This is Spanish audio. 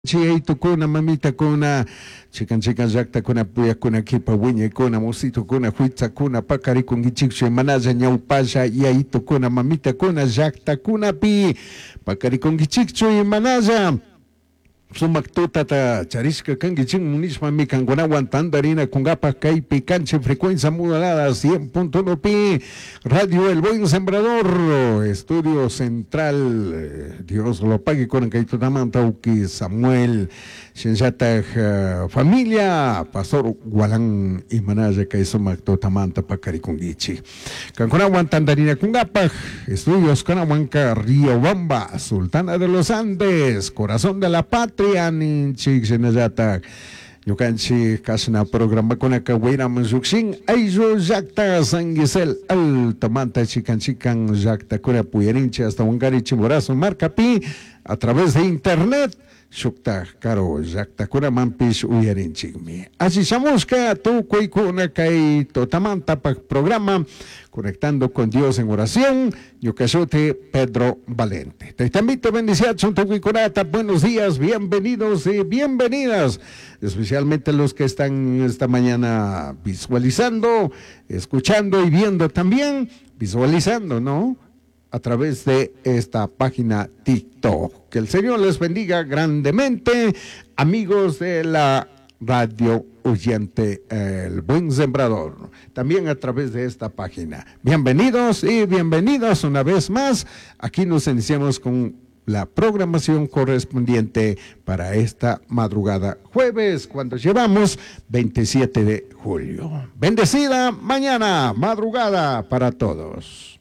Chiaito kuna mamita kuna chikan llakta kuna puya kuna kipa wiñe kuna musito kuna huitza kuna pakari kun gichikche manaza ñaupalla yaito kuna mamita kuna llakta kuna pi pakari kun gichikche manaza sumak tata charisca kangiching munisma mi kangonawan tandarina kungapa kaipi canche frecuencia modulada 100.1 pi Radio El Buen Sembrador estudio central Dios lo pague con kaito tamanta uki Samuel Shenjata familia Pastor Gualan y Manaya kaisumak tamanta pakari kungichi kangonawan tandarina kungapa estudios kanawanka Riobamba Sultana de los Andes Corazón de la Patria Trianin chik senajata yukanchi kasna programa con akawira manzuxin aizo jakta sangisel altamanta chikan jakta kuna puyerincha hasta wangari chimorazo marca pi a través de internet shukta karo jakta kuna mampis uyerinchigmi así chamusca tu kuikuna kai totamanta pa programa Conectando con Dios en oración, Yucasote Pedro Valente. Te invito, bendición, buenos días, bienvenidos y bienvenidas, especialmente los que están esta mañana visualizando, escuchando y viendo también, visualizando, ¿no? A través de esta página TikTok. Que el Señor les bendiga grandemente, amigos de la radio oyente El Buen Sembrador, también a través de esta página. Bienvenidos y bienvenidas una vez más. Aquí nos iniciamos con la programación correspondiente para esta madrugada jueves, cuando llevamos 27 de julio. Bendecida mañana, madrugada para todos.